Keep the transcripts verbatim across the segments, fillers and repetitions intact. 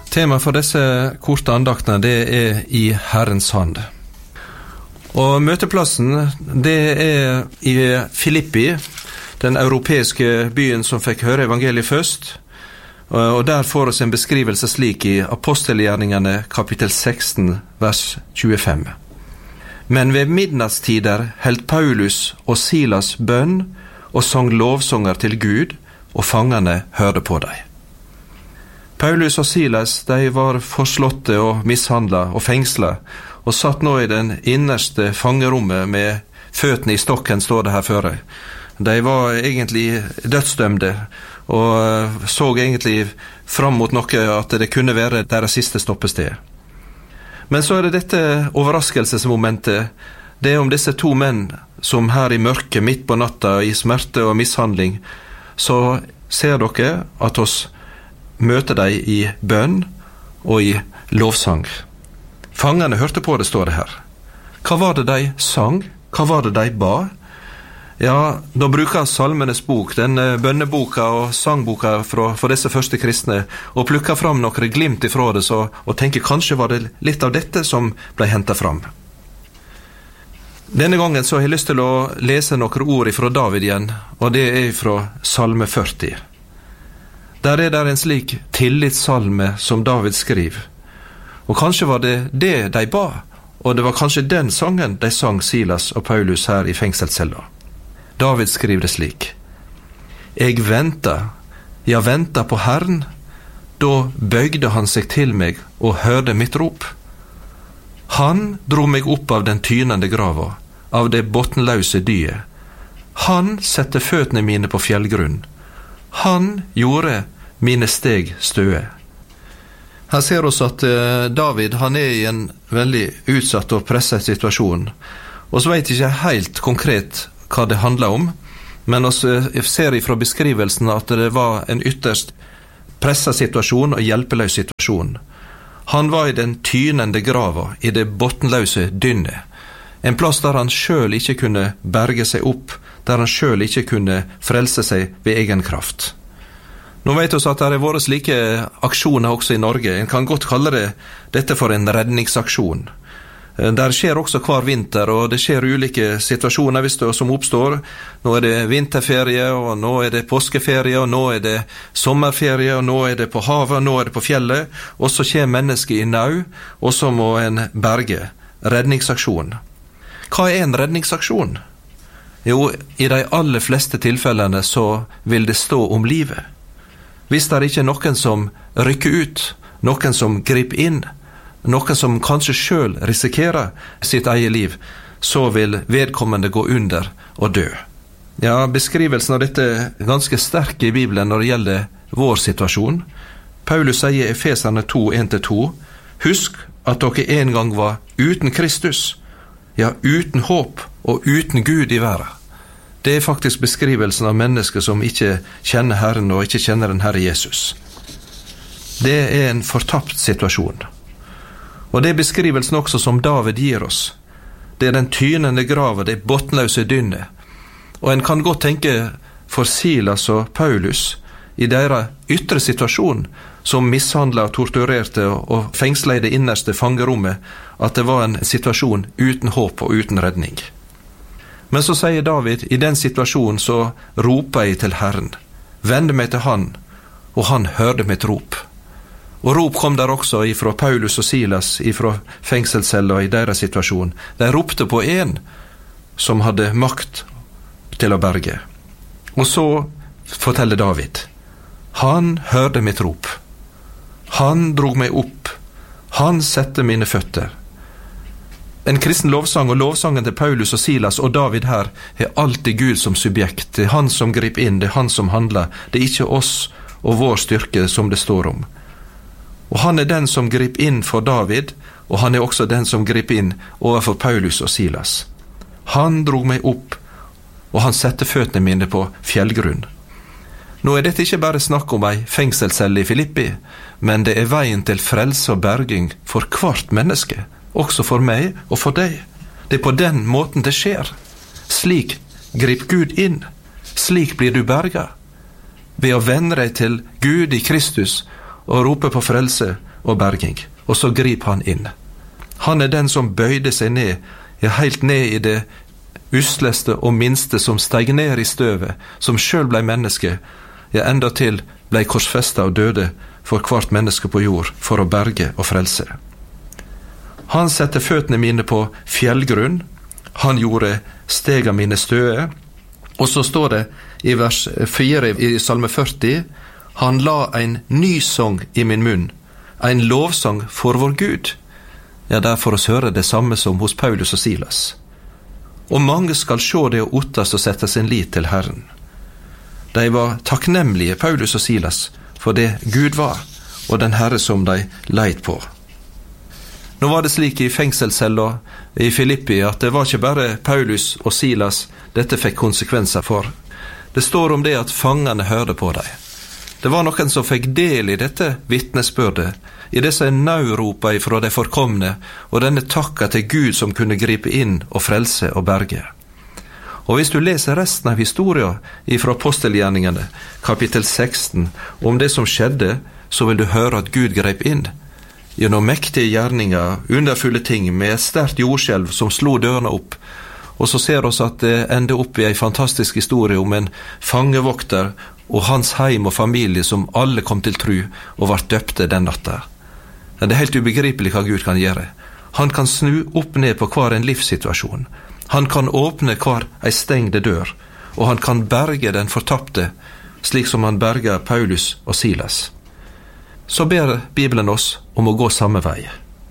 Tema for disse korte andaktene, det er i Herrens hand. Og møteplassen, det er i Filippi, den europeiske byen som fikk høre evangeliet først, og der får oss en beskrivelse slik i Apostelgjerningene kapittel seksten, vers tjuefem. Men ved midnattstider held Paulus og Silas bønn og sang lovsanger til Gud, og fangene hørte på dem. Paulus og Silas, de var forslåtte og mishandlet og fengslet, og satt nå i den innerste fangerommet med føttene i stokken, står det her føre. De var egentlig dødsdømte, og så egentlig fram mot noe at det kunne være deres siste stoppested. Men så er det dette overraskelsesmomentet, det er om disse to menn som her i mørket, midt på natta, i smerte og mishandling, så ser dere at oss møter de i bønn og i lovsang. Fangene hørte på det, står det her. Hva var det de sang? Hva var det de ba? Ja, da bruker Salmenes bok, den bønneboka og sangboka fra, for disse første kristne, og plukker fram noen glimt ifra det, så, og tenker kanskje var det litt av dette som ble hentet fram. Denne gangen så har jeg lyst til å lese noen ord ifra David igjen, og det er fra Salme førti. Der er der en slik tillitssalme som David skriver. Og kanskje var det det de ba, og det var kanskje den sangen de sang Silas og Paulus her i fengselscella. David skriver det slik: «Jeg venta, ja venta på Herren, da bøygde han seg til meg og hørte mitt rop. Han dro meg opp av den tynende grava, av det bottenløse dyet. Han sette føttene mine på fjellgrunn. Han gjorde mine steg støe.» Her ser oss at David, han er i en veldig utsatt og presset situasjon. Og så vet ikke helt konkret hva det handler om, men vi ser ifra beskrivelsen at det var en ytterst presset situasjon og hjelpeløs situasjon. Han var i den tynende grava, i det bottenløse dynnet. En plass der han selv ikke kunne berge seg opp, der han selv ikke kunne frelse seg ved egen kraft. Nå vet vi at det har vært slike aksjoner også i Norge. En kan godt kalle det dette for en redningsaksjon. Der skjer også hver vinter, og det skjer ulike situasjoner hvis det som oppstår. Nå er det vinterferie, og nå er det påskeferie, og nå er det sommerferie, og nå er det på havet, og nå er det på fjellet, og så kommer mennesket i nau, og så må en berge. Redningsaksjon. Hva er en redningsaksjon? Jo, i de aller fleste tilfellene så vil det stå om livet. Hvis det ikke er noen som rykker ut, noen som griper inn, noen som kanskje selv risikerer sitt eget liv, så vil vedkommende gå under og dø. Ja, beskrivelsen av dette er ganske sterk i Bibelen når det gjelder vår situasjon. Paulus sier i Efeserne to, en til to, «Husk at dere en gang var uten Kristus, ja, uten håp og uten Gud i verden.» Det er faktisk beskrivelsen av mennesker som ikke kjenner Herren og ikke kjenner den Herre Jesus. Det er en fortapt situasjon. Og det er beskrivelsen også som David gir oss. Det er den tynende grava, det er bottenløse dynnet. Og en kan godt tenke for Silas og Paulus i deres ytre situasjon, som mishandlet, torturerte og fengslet i det innerste fangerommet, at det var en situasjon uten håp og uten redning. Men så sier David, i den situasjonen så roper jeg til Herren, vende meg til han, og han hørte mitt rop. Og rop kom der også ifra Paulus og Silas, ifra fengselscella i deres situasjon. De ropte på en som hadde makt til å berge. Og så forteller David, han hørte mitt rop. Han drog meg opp. Han sette mine føtter. En kristen lovsang og lovsangen til Paulus og Silas og David her er alltid Gud som subjekt. Det er han som griper inn, det er han som handler. Det er ikke oss og vår styrke som det står om. Og han er den som griper inn for David, og han er også den som griper inn overfor Paulus og Silas. Han drog meg opp, og han sette føttene mine på fjellgrunn. Nå er dette ikke bare snakk om ei fengselscelle i Filippi, men det er veien til frelse og berging for hvert menneske, også for meg og for deg. Det er på den måten det skjer. Slik grip Gud inn. Slik blir du berga. Ved å vende deg til Gud i Kristus og rope på frelse og berging, og så griper han inn. Han er den som bøyde seg ned, ja, helt ned i det usleste og minste som steg ned i støvet, som selv ble menneske, ja, enda til ble korsfestet og døde for hvert menneske på jord, for å berge og frelse. Han sette føttene mine på fjellgrunn, han gjorde stega mine støe, og så står det i vers fire i Salme førti, han la en ny sang i min munn, en lovsang for vår Gud. Ja, derfor oss høre det samme som hos Paulus og Silas. Og mange skal sjå det og ottast og sette sin lit til Herren. De var takknemlige, Paulus og Silas, for det Gud var, og den Herre som de leit på. Nå var det slik i fengselscella i Filippi at det var ikke bare Paulus og Silas dette fikk konsekvenser for. Det står om det at fangene hørte på dem. Det var noen som fikk del i dette vittnesbyrdet, i disse nauropa ifra de forkomne, og denne takka til Gud som kunne gripe inn og frelse og berge. Og hvis du leser resten av historien ifra apostelgjerningene, kapittel seksten, om det som skjedde, så vil du høre at Gud grep inn. Gjennom mektige gjerninger, underfulle ting, med et sterkt jordskjelv som slo dørene opp. Og så ser oss at det ender opp i en fantastisk historie om en fangevokter og hans heim og familie som alle kom til tru og var døpte den natta. Det er helt ubegripelig hva Gud kan gjøre. Han kan snu opp ned på hver en livssituasjon. Han kan åpne hver ei stengde dør, og han kan berge den fortapte, slik som han berger Paulus og Silas. Så ber Bibelen oss om å gå samme vei.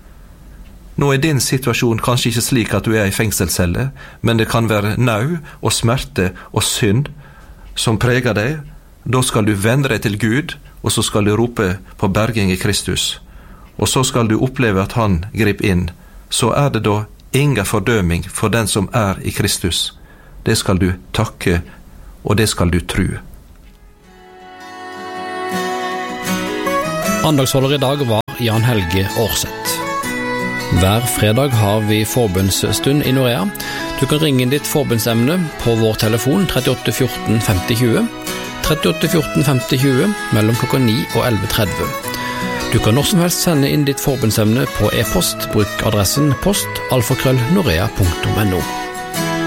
Nå er din situasjon kanskje ikke slik at du er i fengselscelle, men det kan være nau og smerte og synd som preger deg. Da skal du vende deg til Gud, og så skal du rope på berging i Kristus. Og så skal du oppleve at han griper inn. Så er det da ingen fordøming for den som er i Kristus. Det skal du takke, og det skal du tru. Andagsholder i dag var Jan Helge Årseth. Hver fredag har vi forbundsstund i Norea. Du kan ringe inn ditt forbundsemne på vår telefon trettiåtte fjorten femti tjue, trettiåtte fjorten femti tjue mellom klokka ni og elleve tretti. Du kan når som helst sende inn ditt forbundsemne på e-post. Bruk adressen post alfakrøll norea punktum no.